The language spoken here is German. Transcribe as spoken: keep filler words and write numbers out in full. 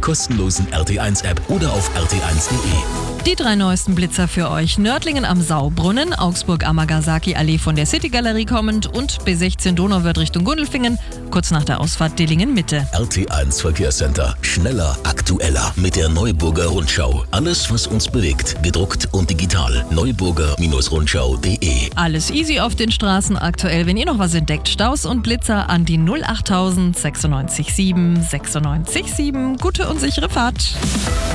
kostenlosen R T eins App oder auf r t eins punkt de. Die drei neuesten Blitzer für euch. Nördlingen am Saubrunnen, Augsburg-Amagasaki-Allee von der City-Galerie kommend und B sechzehn Donauwörth Richtung Gundelfingen, kurz nach der Ausfahrt Dillingen-Mitte. R T eins Verkehrscenter. Schneller, aktueller mit der Neuburger Rundschau. Alles, was uns bewegt, gedruckt und digital. neuburger Rundschau punkt de. Alles easy auf den Straßen aktuell. Wenn ihr noch was entdeckt, Staus und Blitzer an die null achttausend sechsundneunzig sieben sechsundneunzig sieben. Gute und sichere Fahrt.